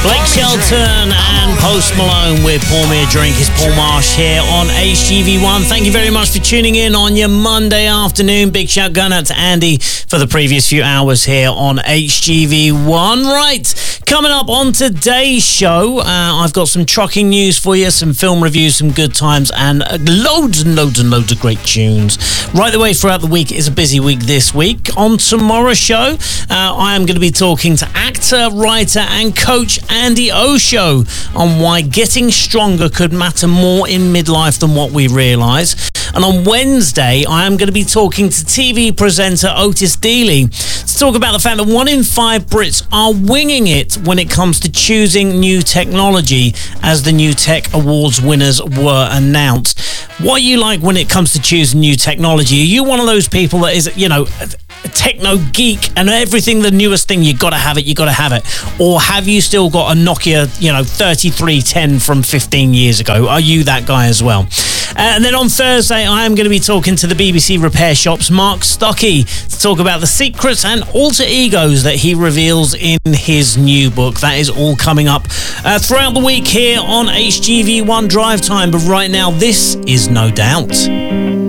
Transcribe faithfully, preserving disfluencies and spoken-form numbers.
Blake Shelton and Post Malone with Pour Me a Drink. It's Paul Marsh here on H G V one. Thank you very much for tuning in on your Monday afternoon. Big shout going out to Andy for the previous few hours here on H G V one. Right, coming up on today's show, uh, I've got some trucking news for you, some film reviews, some good times, and uh, loads and loads and loads of great tunes. Right the way throughout the week. It's a busy week this week. On tomorrow's show, uh, I am going to be talking to actor, writer, and coach Andy Osho on why getting stronger could matter more in midlife than what we realise. And on Wednesday, I am going to be talking to T V presenter Otis Dealey to talk about the fact that one in five Brits are winging it when it comes to choosing new technology, as the New Tech Awards winners were announced. What are you like when it comes to choosing new technology? Are you one of those people that is, you know, a techno geek and everything, the newest thing, you got to have it, you got to have it? Or have you still got a Nokia, you know, thirty-three ten from fifteen years ago? Are you that guy as well? Uh, and then on Thursday, I am going to be talking to the B B C Repair Shop's Mark Stockey to talk about the secrets and alter egos that he reveals in his new book. That is all coming up uh, throughout the week here on H G V one Drive Time. But right now, this is No Doubt.